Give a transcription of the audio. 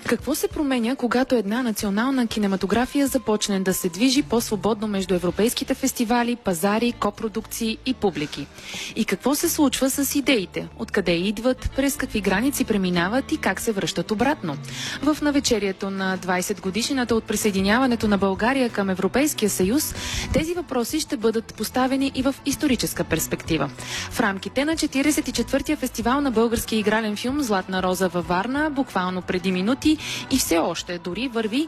Какво се променя, когато една национална кинематография започне да се движи по-свободно между европейските фестивали, пазари, копродукции и публики? И какво се случва с идеите? Откъде идват, през какви граници преминават и как се връщат обратно? В навечерието на 20 годишнината от присъединяването на България към Европейския съюз, тези въпроси ще бъдат поставени и в историческа перспектива. В рамките на 44-я фестивал на български игрален филм «Златна роза» във Варна, буквално преди минути и все още дори върви